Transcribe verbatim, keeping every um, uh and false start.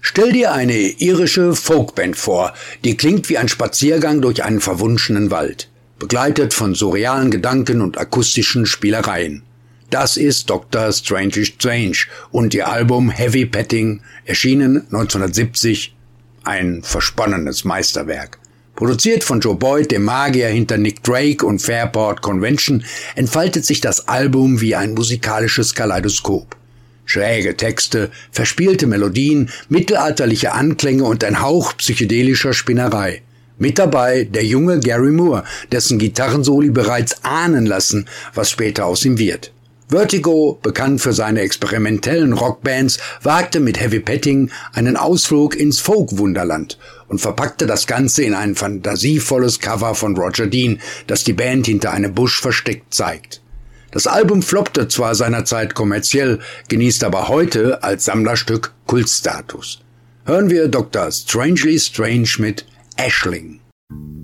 Stell dir eine irische Folkband vor, die klingt wie ein Spaziergang durch einen verwunschenen Wald, begleitet von surrealen Gedanken und akustischen Spielereien. Das ist Doktor Strangely Strange und ihr Album Heavy Petting, erschienen neunzehnhundertsiebzig, ein versponnenes Meisterwerk. Produziert von Joe Boyd, dem Magier hinter Nick Drake und Fairport Convention, entfaltet sich das Album wie ein musikalisches Kaleidoskop. Schräge Texte, verspielte Melodien, mittelalterliche Anklänge und ein Hauch psychedelischer Spinnerei. Mit dabei der junge Gary Moore, dessen Gitarrensoli bereits ahnen lassen, was später aus ihm wird. Vertigo, bekannt für seine experimentellen Rockbands, wagte mit Heavy Petting einen Ausflug ins Folk-Wunderland und verpackte das Ganze in ein fantasievolles Cover von Roger Dean, das die Band hinter einem Busch versteckt zeigt. Das Album floppte zwar seinerzeit kommerziell, genießt aber heute als Sammlerstück Kultstatus. Hören wir Doktor Strangely Strange mit Aisling.